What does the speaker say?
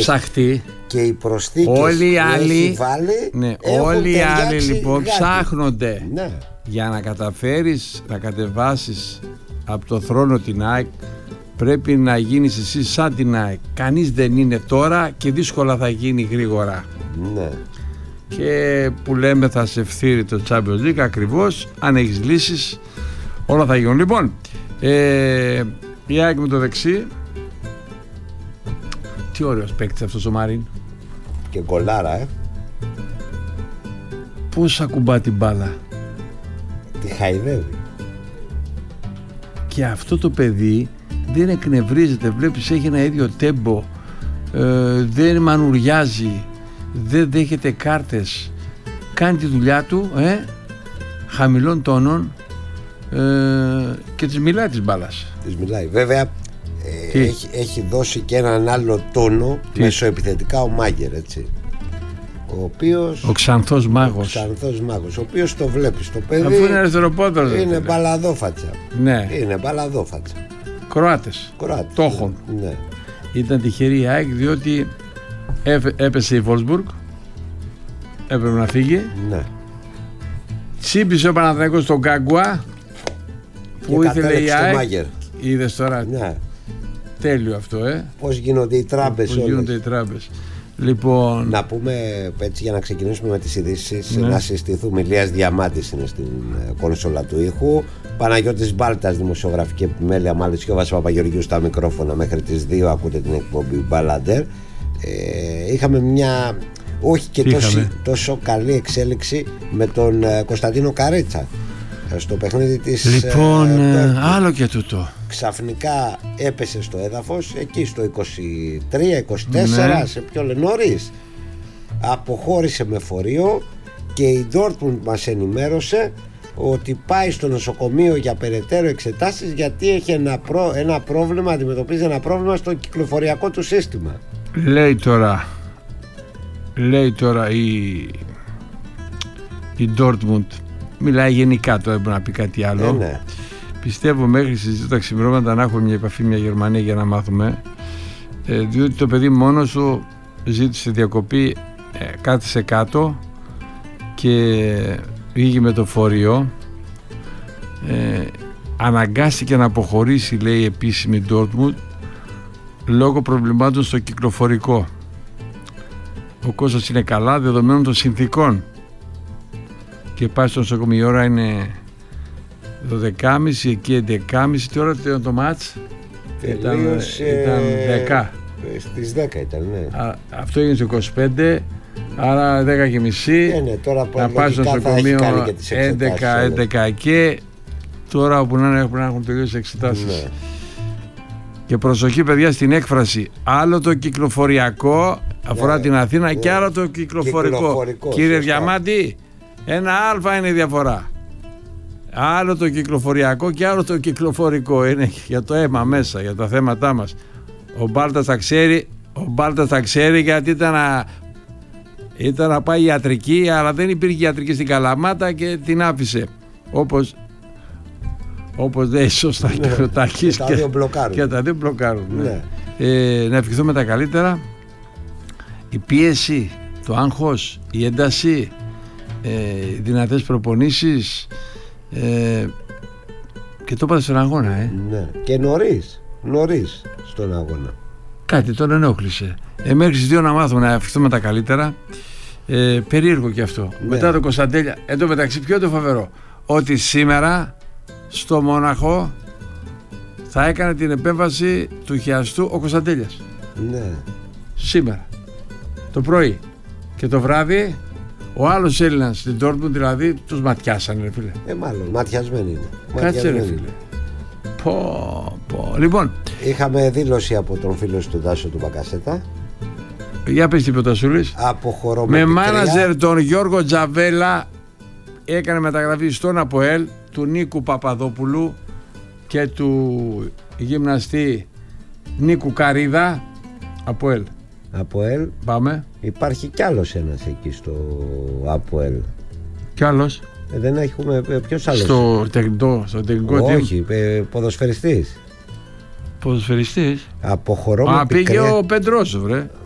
ψαχτεί. Και οι προσθήκες όλοι οι άλλοι, έχει βάλει, ναι, όλοι οι άλλοι λοιπόν γάτι. ψάχνονται, ναι. Για να καταφέρεις να κατεβάσεις από το θρόνο την ΑΕΚ, πρέπει να γίνεις εσύ σαν την ΑΕΚ. Κανείς δεν είναι τώρα και δύσκολα θα γίνει γρήγορα. Ναι. Και που λέμε θα σε ευθύρει το Champions League, ακριβώς, αν έχεις λύσεις όλα θα γίνουν. Λοιπόν, η ΑΕΚ με το δεξί. Τι ωραίος παίκτης αυτός ο Μαρίν. Και γκολάρα, Πώς ακουμπά την μπάλα. Τη χαϊδεύει. Και αυτό το παιδί δεν εκνευρίζεται. Βλέπεις, έχει ένα ίδιο τέμπο, δεν μανουριάζει, δεν δέχεται κάρτες, κάνει τη δουλειά του χαμηλών τόνων και της μιλάει της μπάλας. Της μιλάει. Βέβαια έχει δώσει και έναν άλλο τόνο μεσοεπιθετικά ο Μάγκερ, έτσι. Ο Ξανθός Μάγος. Ο οποίος το βλέπεις το παιδί. Αφού είναι αριστεροπόδαρο. Είναι μπαλαδόφατσα. Ναι. Είναι μπαλαδόφατσα. Κροάτες. Το έχουν. Ναι. Ήταν τυχερή η ΑΕΚ διότι έπεσε η Βόλσμπουργκ. Έπρεπε να φύγει. Ναι. Τσίπησε ο Παναθηναϊκός στον Γκάγκουα που ήθελε η ΑΕΚ. Είδες τώρα. Ναι. Τέλειο αυτό, Πώς γίνονται οι τράμπες όλες. Λοιπόν, να πούμε έτσι για να ξεκινήσουμε με τις ειδήσεις, να συστηθούμε. Ηλίας Διαμάντης είναι στην κονσόλα του ήχου, Παναγιώτης Μπάλτας δημοσιογραφική επιμέλεια, μάλιστα και ο Βάσης Παπαγεωργίου στα μικρόφωνα. Μέχρι τις 2 ακούτε την εκπομπή Μπαλάντερ. Είχαμε μια όχι και τόσο καλή εξέλιξη με τον Κωνσταντίνο Καρέτσα στο παιχνίδι της. Λοιπόν, άλλο και τούτο. Ξαφνικά έπεσε στο έδαφος εκεί στο 23-24, σε πιο νωρίς. Αποχώρησε με φορείο και η Dortmund μας ενημέρωσε ότι πάει στο νοσοκομείο για περαιτέρω εξετάσεις, γιατί έχει ένα πρόβλημα, αντιμετωπίζει ένα πρόβλημα στο κυκλοφοριακό του σύστημα. Λέει τώρα η Dortmund, μιλάει γενικά, τώρα μπορεί να πει κάτι άλλο. Ναι. Πιστεύω μέχρι στις 2 τα ξημερώματα να έχουμε μια επαφή μια Γερμανία για να μάθουμε, διότι το παιδί μόνος του ζήτησε διακοπή, κάθισε κάτω και βγήκε με το φορείο, αναγκάστηκε να αποχωρήσει, λέει η επίσημη Dortmund, λόγω προβλημάτων στο κυκλοφορικό. Ο Κώστας είναι καλά δεδομένων των συνθήκων και πάει στο νοσοκομείο. Η ώρα είναι 12.30, εκεί 11.30. Τι ώρα το μάτς? Ήταν 10. Στις 10 ήταν, ναι. Αυτό έγινε στο 25, άρα 10.30. Ναι, τώρα να πάει στο νοσοκομείο 11 και τώρα όπου να έχουν τελειώσει εξετάσεις. Ναι. Και προσοχή παιδιά στην έκφραση, άλλο το κυκλοφοριακό αφορά την Αθήνα και άλλο το κυκλοφορικό. Κύριε Διαμάντη, ένα α είναι η διαφορά. Άλλο το κυκλοφοριακό και άλλο το κυκλοφορικό. Είναι για το αίμα μέσα, για τα θέματά μας. Ο Μπάλτας τα ξέρει, γιατί ήταν να πάει ιατρική, αλλά δεν υπήρχε ιατρική στην Καλαμάτα και την άφησε. Όπως λέει σωστά και ο Τάκης, και τα δύο μπλοκάρουν. Ναι. Να ευχηθούμε τα καλύτερα. Η πίεση, το άγχος, η ένταση, δυνατές προπονήσεις, και το είπατε στον αγώνα. Ναι. Και νωρίς στον αγώνα. Κάτι τον ενόχλησε. Μέχρι στις 2 να μάθουμε, να ευχηθούμε τα καλύτερα. Περίεργο και αυτό. Ναι. Μετά το Κωνσταντέλια, εν τω μεταξύ, ποιο είναι το φοβερό? Ότι σήμερα στο Μόναχο θα έκανε την επέμβαση του χιαστού ο Κωνσταντέλιας. Ναι. Σήμερα το πρωί και το βράδυ ο άλλος Έλληνας στην Dortmund, δηλαδή τους ματιάσανε, ρε φίλε. Μάλλον ματιασμένοι είναι. Κάτσε, ρε φίλε. Λοιπόν, είχαμε δήλωση από τον φίλο του Τάσο του Μπακασέτα. Για πες τίποτα Σούλης. Αποχωρώ με μάναζερ τον Γιώργο Τζαβέλα. Έκανε μεταγραφή στον ΑΠΟΕΛ του Νίκου Παπαδόπουλου και του γυμναστή Νίκου Καρίδα. ΑΠΟΕΛ. Πάμε. Υπάρχει κι άλλος ένας εκεί στο ΑΠΟΕΛ. Κι άλλος? Δεν έχουμε. Ποιος άλλος? Στο τεχνικό team. Όχι, ποδοσφαιριστής. Ποδοσφαιριστής. Αποχωρώ με πήγε ο Πεντρόσο, βρε.